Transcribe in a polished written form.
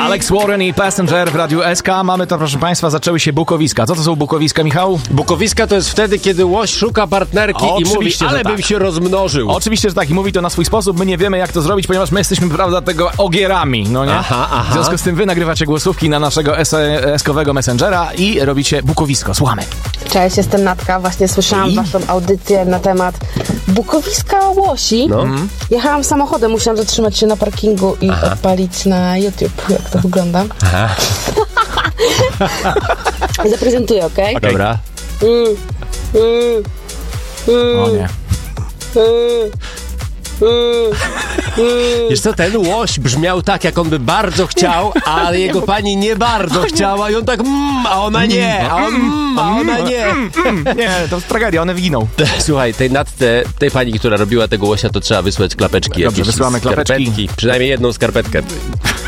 Alex Warren i Passenger w Radiu SK. Mamy to, proszę państwa, zaczęły się bukowiska. Co to są bukowiska, Michał? Bukowiska to jest wtedy, kiedy łoś szuka partnerki i mówi, ale bym się rozmnożył. Oczywiście, że tak. I mówi to na swój sposób. My nie wiemy, jak to zrobić, ponieważ my jesteśmy, prawda, tego ogierami, no nie? Aha. W związku z tym wy nagrywacie głosówki na naszego SK-owego Messengera i robicie bukowisko. Słuchamy. Cześć, jestem Natka. Właśnie słyszałam waszą audycję na temat bukowiska łosi. No. Jechałam samochodem, musiałam zatrzymać się na parkingu i odpalić na YouTube, jak to wygląda. Zaprezentuję, okej? Okay? Dobra. O nie. Wiesz co, ten łoś brzmiał tak, jak on by bardzo chciał, a jego pani nie bardzo chciała i on tak a ona nie, a ona nie. Nie, to tragedia, one wyginą. Słuchaj, tej pani, która robiła tego łosia, to trzeba wysłać klapeczki. Dobrze, wysyłamy klapeczki. Przynajmniej jedną skarpetkę.